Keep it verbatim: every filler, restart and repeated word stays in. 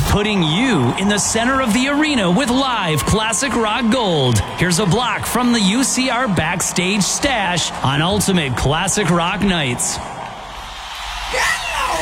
putting you in the center of the arena with live classic rock gold. Here's a block from the U C R Backstage Stash on Ultimate Classic Rock Nights.